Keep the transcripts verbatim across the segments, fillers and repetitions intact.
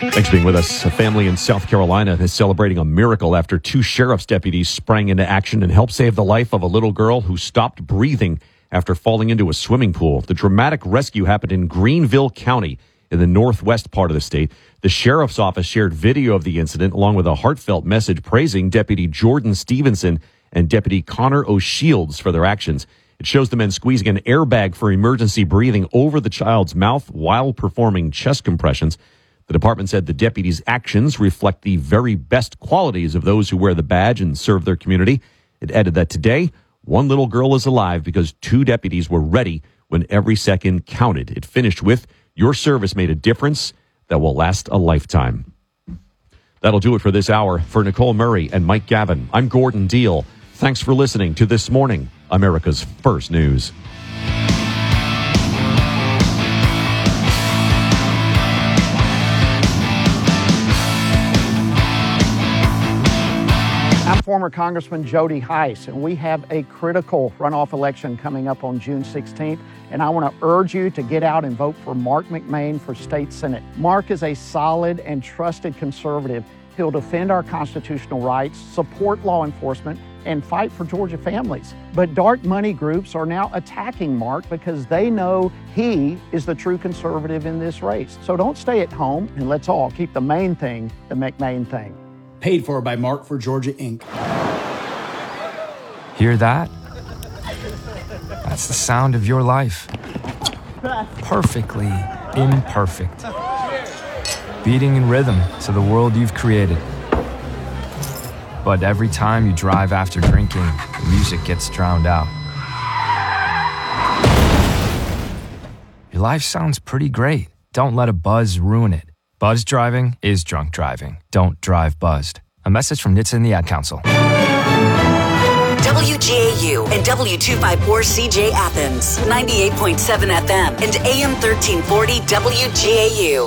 Thanks for being with us. A family in South Carolina is celebrating a miracle after two sheriff's deputies sprang into action and helped save the life of a little girl who stopped breathing after falling into a swimming pool. The dramatic rescue happened in Greenville County in the northwest part of the state. The sheriff's office shared video of the incident along with a heartfelt message praising Deputy Jordan Stevenson and Deputy Connor O'Shields for their actions. It shows the men squeezing an airbag for emergency breathing over the child's mouth while performing chest compressions. The department said the deputies' actions reflect the very best qualities of those who wear the badge and serve their community. It added that today, one little girl is alive because two deputies were ready when every second counted. It finished with, "Your service made a difference that will last a lifetime." That'll do it for this hour. For Nicole Murray and Mike Gavin, I'm Gordon Deal. Thanks for listening to This Morning, America's First News. I'm former Congressman Jody Hice, and we have a critical runoff election coming up on June sixteenth, and I want to urge you to get out and vote for Mark McMain for State Senate. Mark is a solid and trusted conservative. He'll defend our constitutional rights, support law enforcement, and fight for Georgia families. But dark money groups are now attacking Mark because they know he is the true conservative in this race. So don't stay at home, and let's all keep the main thing the McMain thing. Paid for by Mark for Georgia, Incorporated. Hear that? That's the sound of your life. Perfectly imperfect. Beating in rhythm to the world you've created. But every time you drive after drinking, the music gets drowned out. Your life sounds pretty great. Don't let a buzz ruin it. Buzz driving is drunk driving. Don't drive buzzed. A message from N H T S A and the Ad Council. W G A U and W two fifty-four C J Athens, ninety-eight point seven F M and A M thirteen forty W G A U.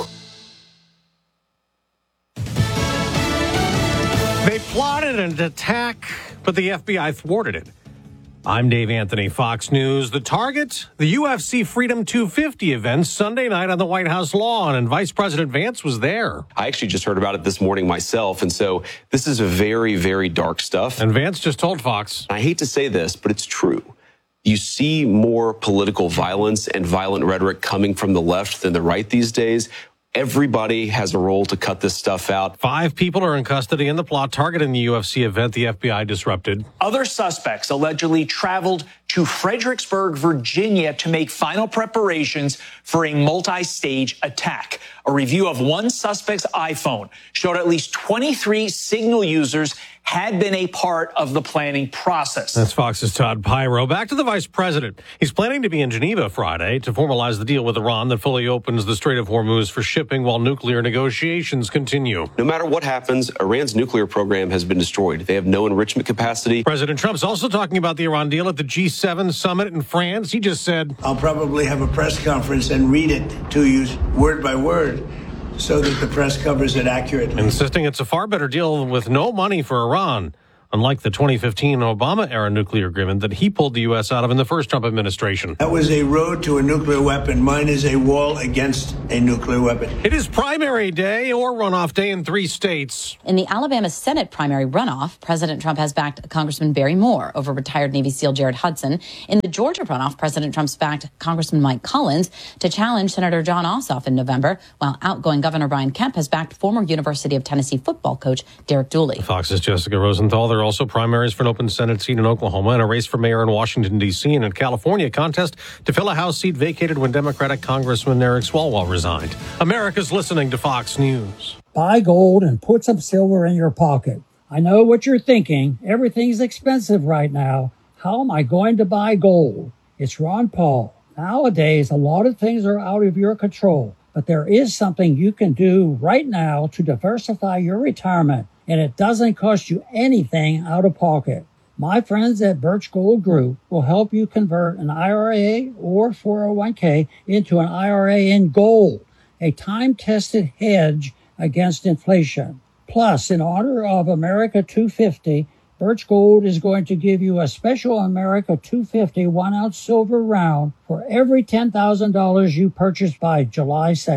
They plotted an attack, but the F B I thwarted it. I'm Dave Anthony, Fox News. The target, the U F C Freedom two fifty event Sunday night on the White House lawn, and Vice President Vance was there. I actually just heard about it this morning myself, and so this is a very, very dark stuff. And Vance just told Fox. I hate to say this, but it's true. You see more political violence and violent rhetoric coming from the left than the right these days. Everybody has a role to cut this stuff out. Five people are in custody in the plot targeting the U F C event the F B I disrupted. Other suspects allegedly traveled to Fredericksburg, Virginia to make final preparations for a multi-stage attack. A review of one suspect's iPhone showed at least twenty-three Signal users had been a part of the planning process. That's Fox's Todd Pyro. Back to the vice president. He's planning to be in Geneva Friday to formalize the deal with Iran that fully opens the Strait of Hormuz for shipping while nuclear negotiations continue. No matter what happens, Iran's nuclear program has been destroyed. They have no enrichment capacity. President Trump's also talking about the Iran deal at the G seven summit in France. He just said, I'll probably have a press conference and read it to you word by word, so that the press covers it accurately. Insisting it's a far better deal with no money for Iran, unlike the twenty fifteen Obama-era nuclear agreement that he pulled the U S out of in the first Trump administration. That was a road to a nuclear weapon. Mine is a wall against a nuclear weapon. It is primary day or runoff day in three states. In the Alabama Senate primary runoff, President Trump has backed Congressman Barry Moore over retired Navy SEAL Jared Hudson. In the Georgia runoff, President Trump's backed Congressman Mike Collins to challenge Senator John Ossoff in November, while outgoing Governor Brian Kemp has backed former University of Tennessee football coach Derek Dooley. Fox's Jessica Rosenthal. There are also primaries for an open Senate seat in Oklahoma and a race for mayor in Washington, D C, and in California, a contest to fill a House seat vacated when Democratic Congressman Eric Swalwell resigned. America's listening to Fox News. Buy gold and put some silver in your pocket. I know what you're thinking. Everything's expensive right now. How am I going to buy gold? It's Ron Paul. Nowadays, a lot of things are out of your control, but there is something you can do right now to diversify your retirement, and it doesn't cost you anything out of pocket. My friends at Birch Gold Group will help you convert an I R A or four oh one k into an I R A in gold, a time-tested hedge against inflation. Plus, in honor of America two fifty, Birch Gold is going to give you a special America two fifty one-ounce silver round for every ten thousand dollars you purchase by July second.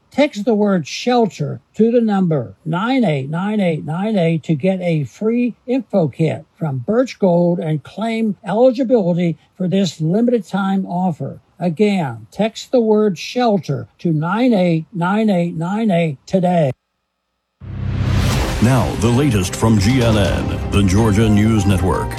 Text the word shelter to the number nine eight nine eight nine eight to get a free info kit from Birch Gold and claim eligibility for this limited time offer. Again, text the word shelter to nine eight nine eight nine eight today. Now, the latest from G N N, the Georgia News Network.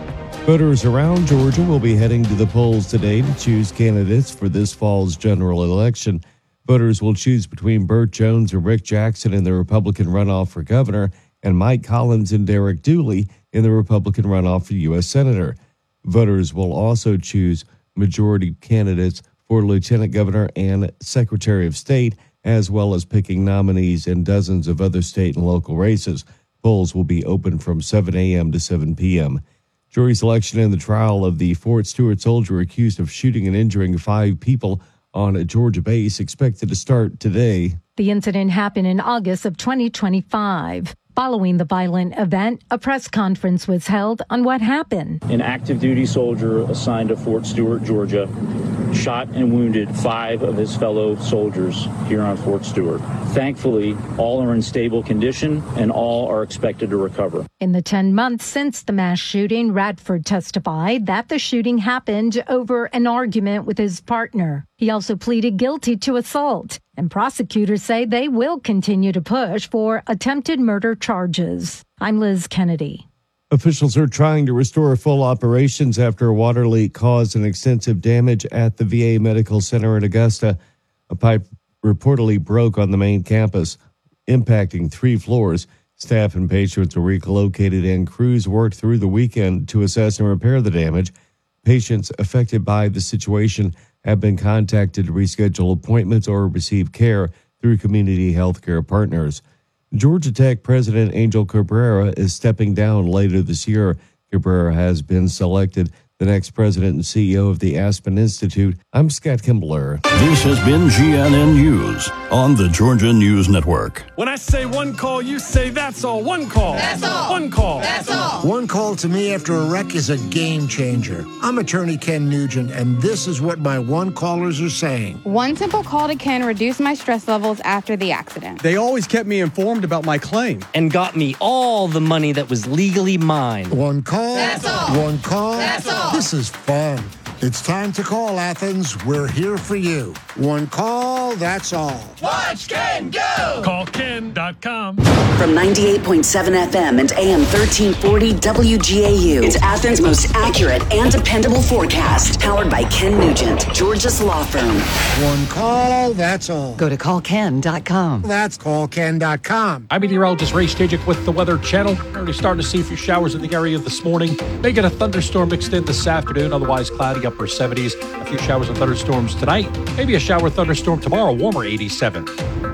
Voters around Georgia will be heading to the polls today to choose candidates for this fall's general election. Voters will choose between Burt Jones and Rick Jackson in the Republican runoff for governor and Mike Collins and Derek Dooley in the Republican runoff for U S Senator. Voters will also choose majority candidates for lieutenant governor and secretary of state, as well as picking nominees in dozens of other state and local races. Polls will be open from seven a.m. to seven p.m. Jury selection in the trial of the Fort Stewart soldier accused of shooting and injuring five people on a Georgia base expected to start today. The incident happened in August of twenty twenty-five. Following the violent event, a press conference was held on what happened. An active duty soldier assigned to Fort Stewart, Georgia, shot and wounded five of his fellow soldiers here on Fort Stewart. Thankfully, all are in stable condition and all are expected to recover. In the ten months since the mass shooting, Radford testified that the shooting happened over an argument with his partner. He also pleaded guilty to assault, and prosecutors say they will continue to push for attempted murder charges. I'm Liz Kennedy. Officials are trying to restore full operations after a water leak caused an extensive damage at the V A Medical Center in Augusta. A pipe reportedly broke on the main campus, impacting three floors. Staff and patients were relocated and crews worked through the weekend to assess and repair the damage. Patients affected by the situation have been contacted to reschedule appointments or receive care through community health care partners. Georgia Tech President Angel Cabrera is stepping down later this year. Cabrera has been selected the next president and C E O of the Aspen Institute. I'm Scott Kimbler. This has been G N N News on the Georgia News Network. When I say one call, you say that's all. One call. That's all. One call. That's all. One call to me after a wreck is a game changer. I'm attorney Ken Nugent, and this is what my one callers are saying. One simple call to Ken reduced my stress levels after the accident. They always kept me informed about my claim and got me all the money that was legally mine. One call. That's all. One call. That's all. This is fun. It's time to call, Athens. We're here for you. One call, that's all. Watch Ken go! Call Ken dot com. From ninety-eight point seven F M and A M thirteen forty W G A U. It's Athens' most accurate and dependable forecast. Powered by Ken Nugent, Georgia's law firm. One call, that's all. Go to call ken dot com. That's call ken dot com. I'm meteorologist Ray Stajic with the Weather Channel. We're already starting to see a few showers in the area this morning. May get a thunderstorm mixed in this afternoon, otherwise cloudy, upper seventies. A few showers and thunderstorms tonight. Maybe a shower thunderstorm tomorrow, warmer eighty-seven.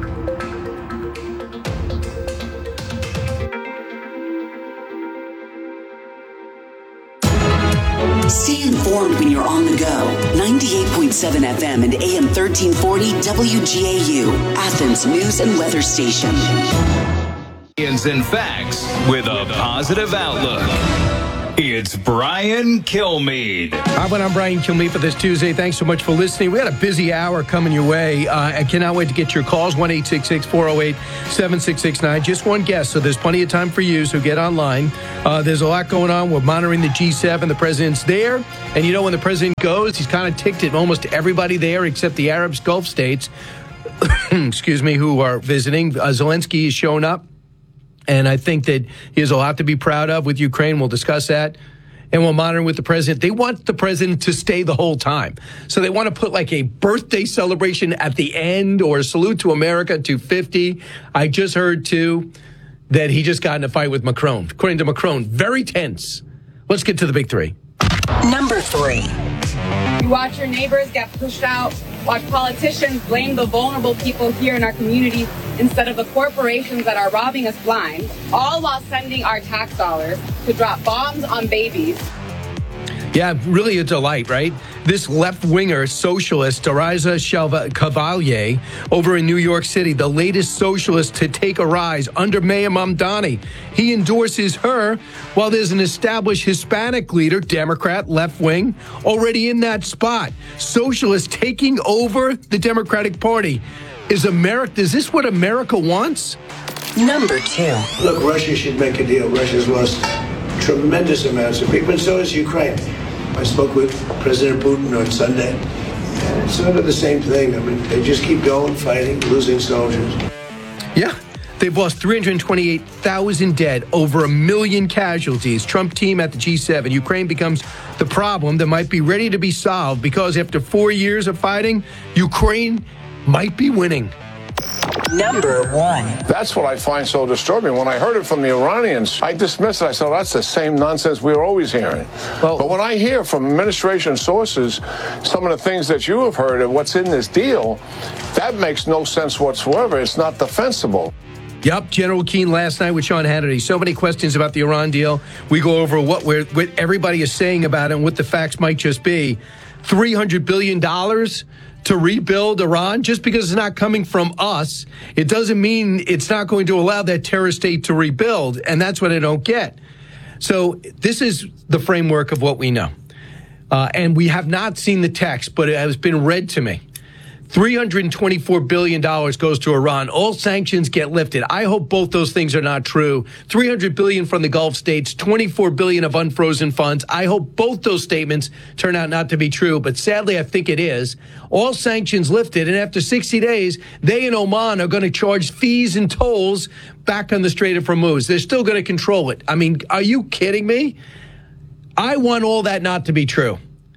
Stay informed when you're on the go. ninety-eight point seven F M and A M thirteen forty W G A U, Athens News and Weather Station. And facts with a positive outlook. It's Brian Kilmeade. Hi, I'm Brian Kilmeade for this Tuesday. Thanks so much for listening. We had a busy hour coming your way. Uh, I cannot wait to get your calls, one eight six six, four oh eight, seven six six nine. Just one guest, so there's plenty of time for you, so get online. Uh, there's a lot going on. We're monitoring the G seven. The president's there. And you know, when the president goes, he's kind of ticked at almost everybody there except the Arab Gulf states, excuse me, who are visiting. Uh, Zelensky is showing up. And I think that he has a lot to be proud of with Ukraine. We'll discuss that. And we'll monitor with the president. They want the president to stay the whole time. So they want to put like a birthday celebration at the end or a salute to America two fifty. I just heard, too, that he just got in a fight with Macron. According to Macron, very tense. Let's get to the big three. Number three. You watch your neighbors get pushed out. Watch politicians blame the vulnerable people here in our community instead of the corporations that are robbing us blind, all while sending our tax dollars to drop bombs on babies. Yeah, really a delight, right? This left-winger socialist, Teresa Cavalier, over in New York City, the latest socialist to take a rise under Mayor Mamdani. He endorses her while there's an established Hispanic leader, Democrat, left-wing, already in that spot. Socialists taking over the Democratic Party. Is America, is this what America wants? Number two. Look, Russia should make a deal. Russia's lost tremendous amounts of people, and so has Ukraine. I spoke with President Putin on Sunday, and it's sort of the same thing. I mean, they just keep going, fighting, losing soldiers. Yeah. They've lost three hundred twenty-eight thousand dead, over a million casualties. Trump team at the G seven. Ukraine becomes the problem that might be ready to be solved because after four years of fighting, Ukraine might be winning. Number one. That's what I find so disturbing. When I heard it from the Iranians, I dismissed it. I said, that's the same nonsense we were always hearing. Well, but when I hear from administration sources some of the things that you have heard of what's in this deal, that makes no sense whatsoever. It's not defensible. Yep, General Keane last night with Sean Hannity. So many questions about the Iran deal. We go over what we're, what everybody is saying about it and what the facts might just be. three hundred billion dollars to rebuild Iran, just because it's not coming from us, it doesn't mean it's not going to allow that terrorist state to rebuild. And that's what I don't get. So this is the framework of what we know. Uh, and we have not seen the text, but it has been read to me. three hundred twenty-four billion dollars goes to Iran. All sanctions get lifted. I hope both those things are not true. three hundred billion dollars from the Gulf states, twenty-four billion dollars of unfrozen funds. I hope both those statements turn out not to be true, but sadly I think it is. All sanctions lifted, and after sixty days, they and Oman are going to charge fees and tolls back on the Strait of Hormuz. They're still going to control it. I mean, are you kidding me? I want all that not to be true.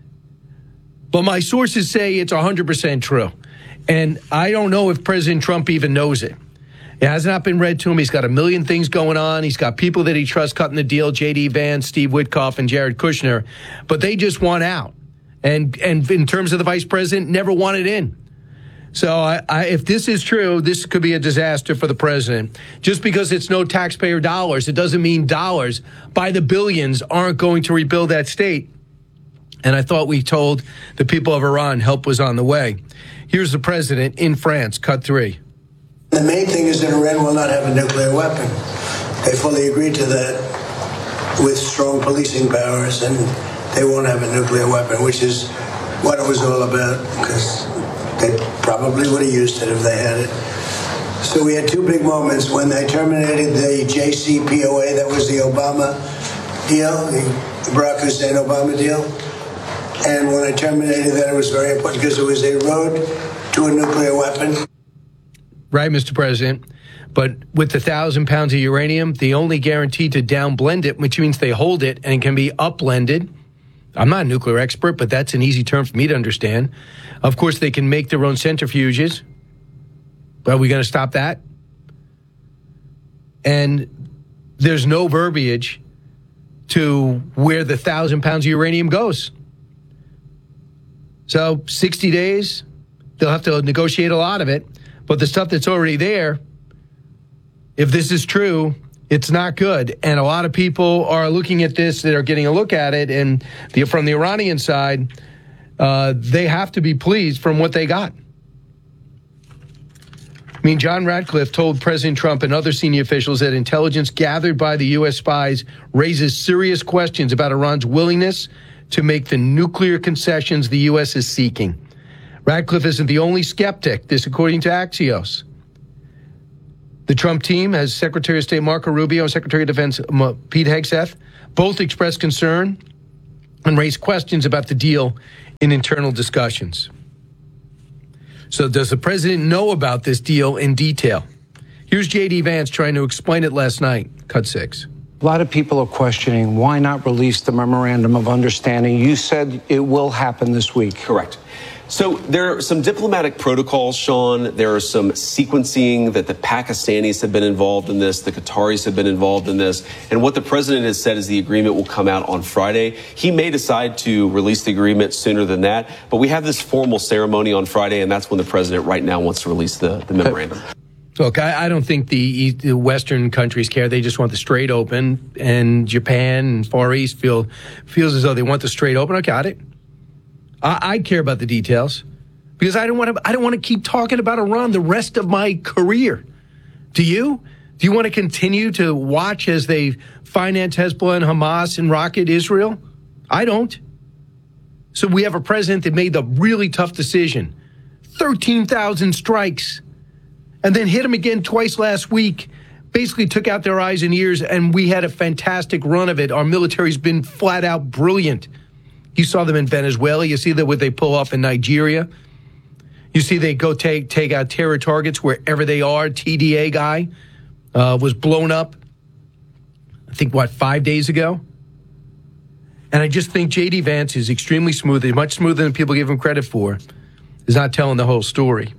But my sources say it's one hundred percent true. And I don't know if President Trump even knows it. It has not been read to him. He's got a million things going on. He's got people that he trusts cutting the deal, J D Vance, Steve Witkoff, and Jared Kushner. But they just want out. And and in terms of the vice president, never wanted in. So I, I, if this is true, this could be a disaster for the president. Just because it's no taxpayer dollars, it doesn't mean dollars by the billions aren't going to rebuild that state. And I thought we told the people of Iran help was on the way. Here's the president in France, cut three. The main thing is that Iran will not have a nuclear weapon. They fully agreed to that with strong policing powers, and they won't have a nuclear weapon, which is what it was all about, because they probably would have used it if they had it. So we had two big moments when they terminated the J C P O A, that was the Obama deal, the Barack Hussein Obama deal. And when I terminated that, it was very important because it was a road to a nuclear weapon. Right, Mister President. But with the thousand pounds of uranium, the only guarantee to downblend it, which means they hold it and it can be upblended. I'm not a nuclear expert, but that's an easy term for me to understand. Of course, they can make their own centrifuges. Are we going to stop that? And there's no verbiage to where the thousand pounds of uranium goes. So sixty days, they'll have to negotiate a lot of it. But the stuff that's already there, if this is true, it's not good. And a lot of people are looking at this that are getting a look at it. And the, from the Iranian side, uh, they have to be pleased from what they got. I mean, John Ratcliffe told President Trump and other senior officials that intelligence gathered by the U S spies raises serious questions about Iran's willingness to make the nuclear concessions the U S is seeking. Ratcliffe isn't the only skeptic, this according to Axios. The Trump team has Secretary of State Marco Rubio and Secretary of Defense Pete Hegseth both expressed concern and raised questions about the deal in internal discussions. So does the president know about this deal in detail? Here's J D Vance trying to explain it last night. Cut six. A lot of people are questioning why not release the memorandum of understanding. You said it will happen this week. Correct. So there are some diplomatic protocols, Sean. There are some sequencing that the Pakistanis have been involved in this. The Qataris have been involved in this. And what the president has said is the agreement will come out on Friday. He may decide to release the agreement sooner than that. But we have this formal ceremony on Friday, and that's when the president right now wants to release the, the memorandum. Look, I, I don't think the, the Western countries care. They just want the Strait open. And Japan and Far East feel feels as though they want the Strait open. I got it. I, I care about the details because I don't want to. I don't want to keep talking about Iran the rest of my career. Do you? Do you want to continue to watch as they finance Hezbollah and Hamas and rocket Israel? I don't. So we have a president that made the really tough decision. thirteen thousand strikes. and then hit them again twice last week. Basically took out their eyes and ears, and we had a fantastic run of it. Our military's been flat out brilliant. You saw them in Venezuela. You see that what they pull off in Nigeria. You see they go take take out terror targets wherever they are. T D A guy uh, was blown up, I think, what, five days ago? And I just think J D. Vance is extremely smooth, much smoother than people give him credit for. Is not telling the whole story.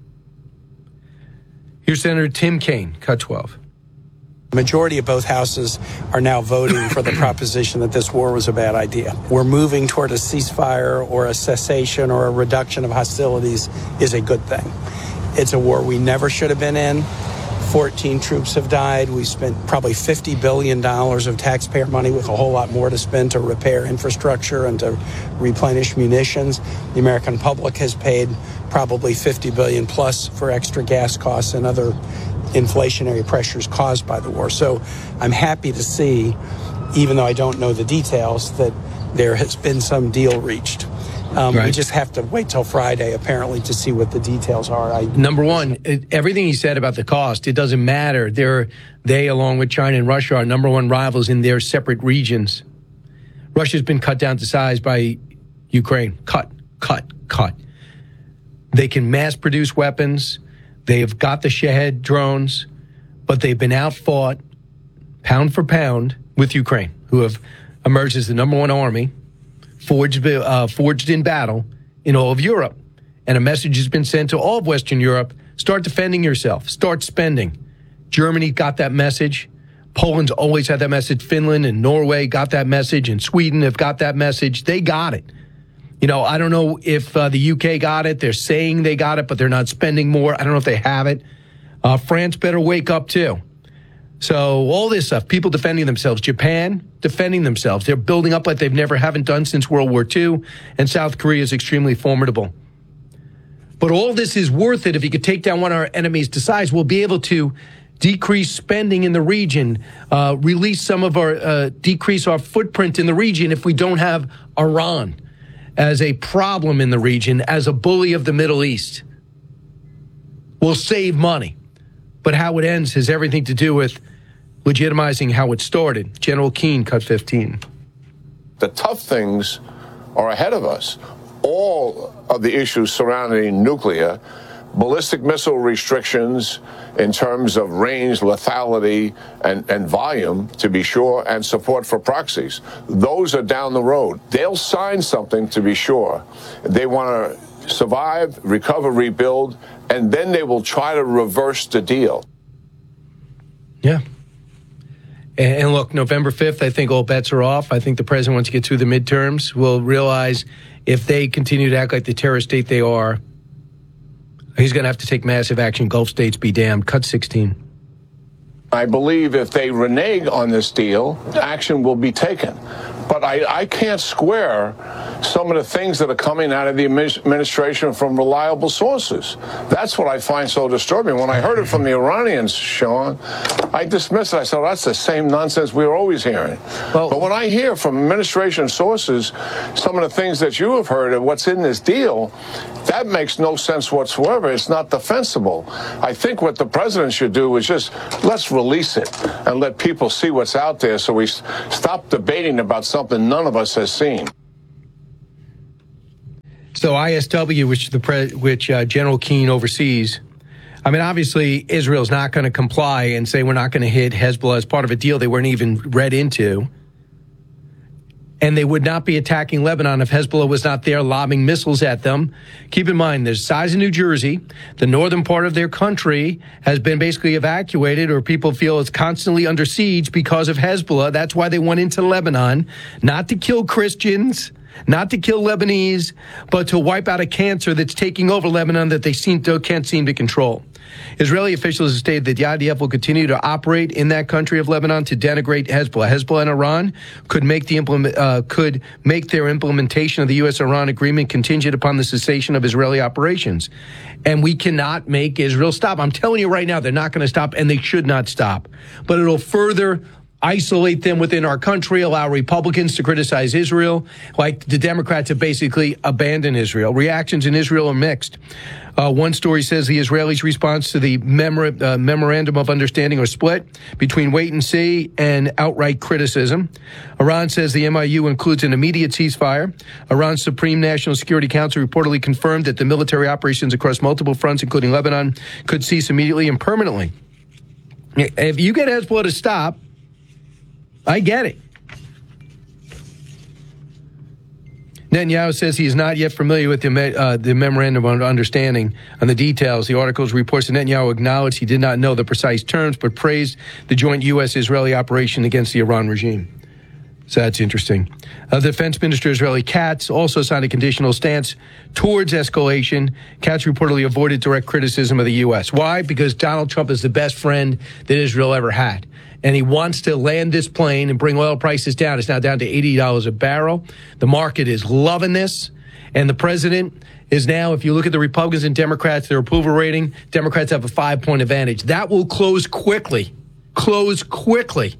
Here's Senator Tim Kaine, cut twelve. The majority of both houses are now voting for the proposition that this war was a bad idea. We're moving toward a ceasefire or a cessation or a reduction of hostilities is a good thing. It's a war we never should have been in. fourteen troops have died. We spent probably fifty billion dollars of taxpayer money with a whole lot more to spend to repair infrastructure and to replenish munitions. The American public has paid probably fifty billion dollars plus for extra gas costs and other inflationary pressures caused by the war. So I'm happy to see, even though I don't know the details, that there has been some deal reached. Um, right. We just have to wait till Friday, apparently, to see what the details are. I, Number one, everything he said about the cost, it doesn't matter. They're, they, along with China and Russia, are number one rivals in their separate regions. Russia's been cut down to size by Ukraine. Cut, cut, cut. They can mass produce weapons. They've got the Shahed drones, but they've been outfought pound for pound with Ukraine, who have emerged as the number one army, forged, uh, forged in battle in all of Europe. And a message has been sent to all of Western Europe: start defending yourself, start spending. Germany got that message. Poland's always had that message. Finland and Norway got that message, and Sweden have got that message. They got it. You know, I don't know if uh, the U K got it. They're saying they got it, but they're not spending more. I don't know if they have it. Uh, France better wake up, too. So all this stuff, people defending themselves. Japan defending themselves. They're building up like they've never haven't done since World War Two. And South Korea is extremely formidable. But all this is worth it if you could take down one of our enemies to size. We'll be able to decrease spending in the region, uh, release some of our, uh, decrease our footprint in the region if we don't have Iran as a problem in the region, as a bully of the Middle East. We'll save money. But how it ends has everything to do with legitimizing how it started. General Keane, cut fifteen. The tough things are ahead of us. All of the issues surrounding nuclear, ballistic missile restrictions in terms of range, lethality, and, and volume, to be sure, and support for proxies. Those are down the road. They'll sign something, to be sure. They want to survive, recover, rebuild, and then they will try to reverse the deal. Yeah. And, and look, November fifth, I think all bets are off. I think the president, once he gets through the midterms, will realize if they continue to act like the terrorist state they are, he's going to have to take massive action. Gulf states be damned. Cut sixteen. I believe if they renege on this deal, action will be taken. But I, I can't square some of the things that are coming out of the administration from reliable sources. That's what I find so disturbing. When I heard it from the Iranians, Sean, I dismissed it. I said, that's the same nonsense we were always hearing. Well, but when I hear from administration sources some of the things that you have heard of what's in this deal, that makes no sense whatsoever. It's not defensible. I think what the president should do is just let's release it and let people see what's out there so we stop debating about something none of us has seen. So I S W, which the pre- which uh, General Keane oversees, I mean, obviously Israel's not going to comply and say we're not going to hit Hezbollah as part of a deal they weren't even read into. And they would not be attacking Lebanon if Hezbollah was not there lobbing missiles at them. Keep in mind, there's size in New Jersey. The northern part of their country has been basically evacuated, or people feel it's constantly under siege because of Hezbollah. That's why they went into Lebanon, not to kill Christians, not to kill Lebanese, but to wipe out a cancer that's taking over Lebanon that they seem to, can't seem to control. Israeli officials have stated that the I D F will continue to operate in that country of Lebanon to denigrate Hezbollah. Hezbollah and Iran could make the implement uh, could make their implementation of the U S Iran agreement contingent upon the cessation of Israeli operations, and we cannot make Israel stop. I'm telling you right now, they're not going to stop, and they should not stop. But it'll further isolate them within our country, allow Republicans to criticize Israel, like the Democrats have basically abandoned Israel. Reactions in Israel are mixed. Uh, one story says the Israelis' response to the memor- uh, memorandum of understanding are split between wait and see and outright criticism. Iran says the M I U includes an immediate ceasefire. Iran's Supreme National Security Council reportedly confirmed that the military operations across multiple fronts, including Lebanon, could cease immediately and permanently. If you get Hezbollah to stop, I get it. Netanyahu says he is not yet familiar with the, uh, the memorandum of understanding on the details. The article's reports that Netanyahu acknowledged he did not know the precise terms, but praised the joint U S-Israeli operation against the Iran regime. So that's interesting. Uh, the Defense Minister Israeli Katz also signed a conditional stance towards escalation. Katz reportedly avoided direct criticism of the U S. Why? Because Donald Trump is the best friend that Israel ever had. And he wants to land this plane and bring oil prices down. It's now down to eighty dollars a barrel. The market is loving this. And the president is now, if you look at the Republicans and Democrats, their approval rating, Democrats have a five-point advantage. That will close quickly. Close quickly.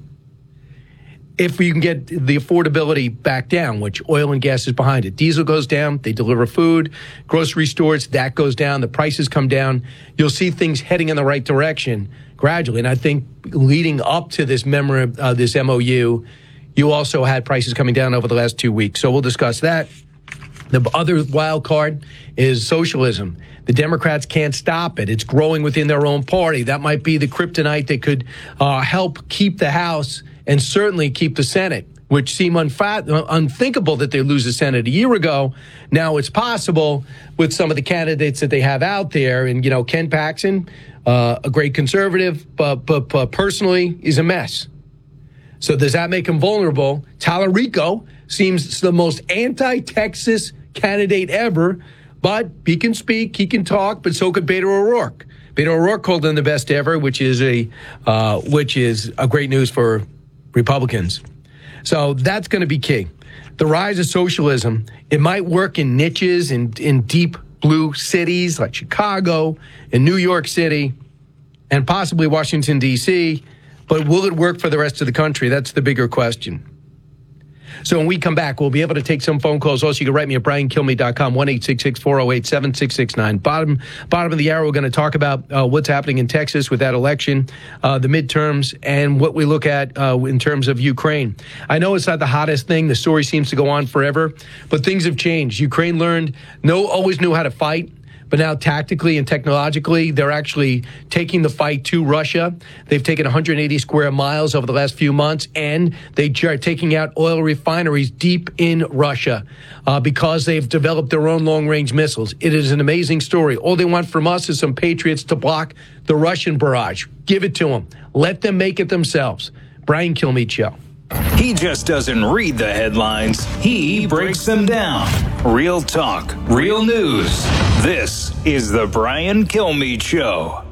If we can get the affordability back down, which oil and gas is behind it. Diesel goes down, they deliver food, grocery stores, that goes down, the prices come down. You'll see things heading in the right direction gradually. And I think leading up to this memo, uh, this M O U, you also had prices coming down over the last two weeks. So we'll discuss that. The other wild card is socialism. The Democrats can't stop it. It's growing within their own party. That might be the kryptonite that could uh, help keep the House and certainly keep the Senate, which seemed unfa- unthinkable that they lose the Senate a year ago. Now it's possible with some of the candidates that they have out there. And, you know, Ken Paxton, uh, a great conservative, but, but, but personally is a mess. So does that make him vulnerable? Tallarico seems the most anti-Texas candidate ever, but he can speak, he can talk, but so could Beto O'Rourke. Beto O'Rourke called him the best ever, which is a uh, which is a great news for Republicans. So that's going to be key. The rise of socialism, it might work in niches in, in deep blue cities like Chicago and New York City and possibly Washington, D C, but will it work for the rest of the country? That's the bigger question. So when we come back, we'll be able to take some phone calls. Also, you can write me at brian kilmeade dot com, one eight six six, four oh eight, seven six six nine. Bottom, bottom of the hour, we're going to talk about uh, what's happening in Texas with that election, uh, the midterms, and what we look at uh, in terms of Ukraine. I know it's not the hottest thing. The story seems to go on forever, but things have changed. Ukraine learned, no, always knew how to fight. But now tactically and technologically, they're actually taking the fight to Russia. They've taken one hundred eighty square miles over the last few months, and they are taking out oil refineries deep in Russia uh, because they've developed their own long-range missiles. It is an amazing story. All they want from us is some patriots to block the Russian barrage. Give it to them. Let them make it themselves. Brian Kilmeade Show. He just doesn't read the headlines. He breaks them down. Real talk, real news. This is the Brian Kilmeade Show.